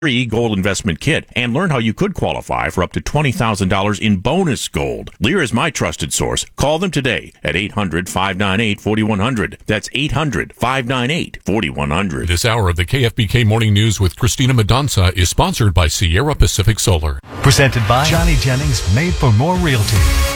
free gold investment kit and learn how you could qualify for up to $20,000 in bonus gold. Lear is my trusted source. Call them today at 800-598-4100. That's 800-598-4100. This hour of the KFBK Morning News with Christina Mendonca is sponsored by Sierra Pacific Solar. Presented by Johnny Jennings, Made for More Realty.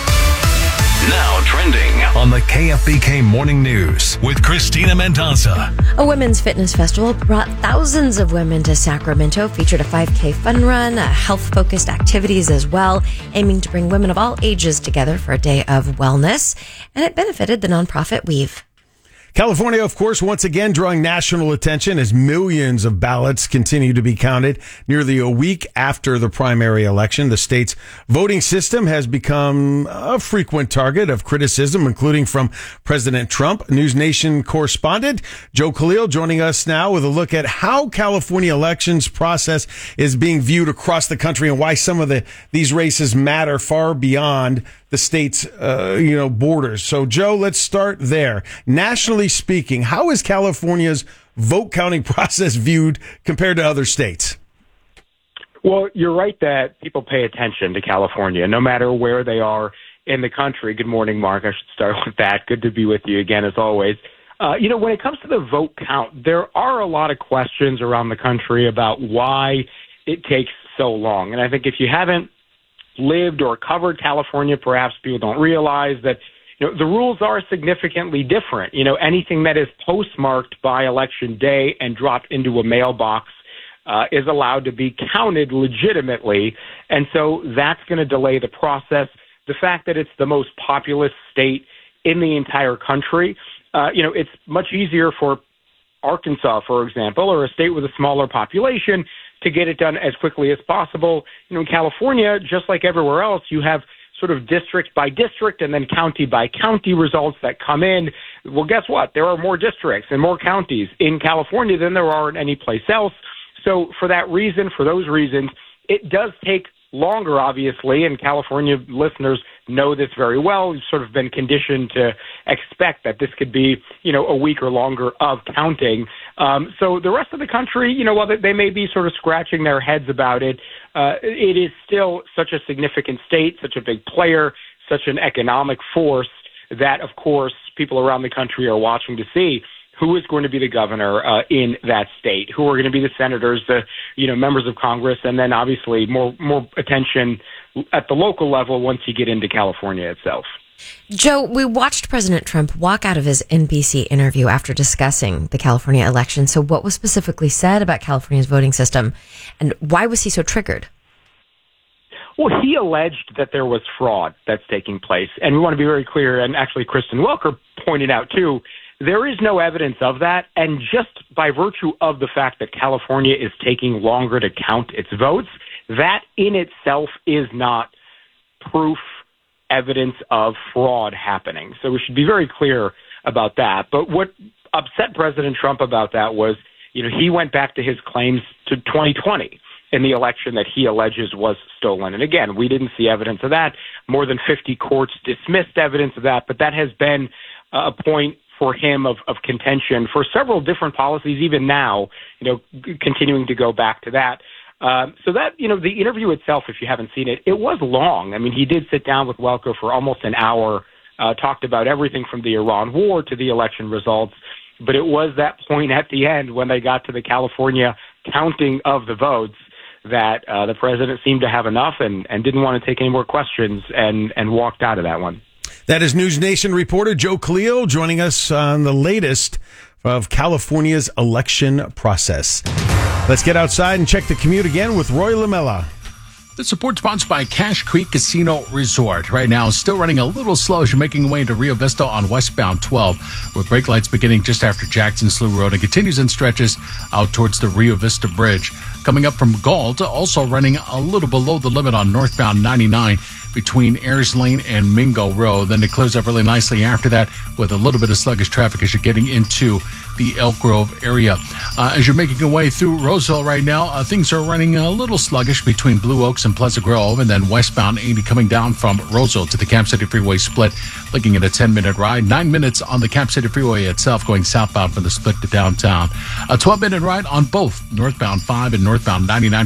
Now trending On the KFBK Morning News with Christina Mendonca. A women's fitness festival brought thousands of women to Sacramento, featured a 5K fun run, health-focused activities as well, aiming to bring women of all ages together for a day of wellness, and it benefited the nonprofit Weave. California, of course, once again drawing national attention as millions of ballots continue to be counted nearly a week after the primary election. The state's voting system has become a frequent target of criticism, including from President Trump. News Nation correspondent Joe Khalil joining us now with a look at how California elections process is being viewed across the country and why some of these races matter far beyond the state's borders. So, Joe, let's start there. Nationally speaking, how is California's vote counting process viewed compared to other states? Well, you're right that people pay attention to California, no matter where they are in the country. Good morning, Mark. I should start with that. Good to be with you again, as always. When it comes to the vote count, there are a lot of questions around the country about why it takes so long. And I think if you haven't lived or covered California, perhaps people don't realize that the rules are significantly different. Anything that is postmarked by election day and dropped into a mailbox is allowed to be counted legitimately, and so that's going to delay the process. The fact that it's the most populous state in the entire country, it's much easier for Arkansas, for example, or a state with a smaller population to get it done as quickly as possible. In California, just like everywhere else, you have sort of district by district and then county by county results that come in. Well, guess what? There are more districts and more counties in California than there are in any place else. So for those reasons, it does take longer, obviously, and California listeners know this very well. We've sort of been conditioned to expect that this could be, a week or longer of counting. So the rest of the country, while they may be sort of scratching their heads about it, it is still such a significant state, such a big player, such an economic force that, of course, people around the country are watching to see who is going to be the governor in that state, who are going to be the senators, the members of Congress, and then obviously more attention at the local level once you get into California itself. Joe, we watched President Trump walk out of his NBC interview after discussing the California election. So what was specifically said about California's voting system, and why was he so triggered? Well, he alleged that there was fraud that's taking place. And we want to be very clear, and actually Kristen Welker pointed out too, there is no evidence of that. And just by virtue of the fact that California is taking longer to count its votes, that in itself is not proof, evidence of fraud happening. So we should be very clear about that. But what upset President Trump about that was, he went back to his claims to 2020 in the election that he alleges was stolen. And again, we didn't see evidence of that. More than 50 courts dismissed evidence of that, but that has been a point for him of contention for several different policies, even now, continuing to go back to that. So that, the interview itself, if you haven't seen it, it was long. I mean, he did sit down with Welker for almost an hour, talked about everything from the Iran war to the election results. But it was that point at the end when they got to the California counting of the votes that the president seemed to have enough and didn't want to take any more questions and walked out of that one. That is News Nation reporter Joe Khalil joining us on the latest of California's election process. Let's get outside and check the commute again with Roy Lamella. The support sponsored by Cache Creek Casino Resort. Right now, still running a little slow as you're making your way into Rio Vista on westbound 12, with brake lights beginning just after Jackson Slough Road and continues in stretches out towards the Rio Vista Bridge. Coming up from Galt, also running a little below the limit on northbound 99 between Ayers Lane and Mingo Road. Then it clears up really nicely after that with a little bit of sluggish traffic as you're getting into the Elk Grove area. As you're making your way through Roseville right now, things are running a little sluggish between Blue Oaks and Pleasant Grove, and then westbound 80 coming down from Roseville to the Cap City Freeway split, looking at a 10-minute ride. 9 minutes on the Cap City Freeway itself going southbound from the split to downtown. A 12-minute ride on both northbound 5 and northbound 99.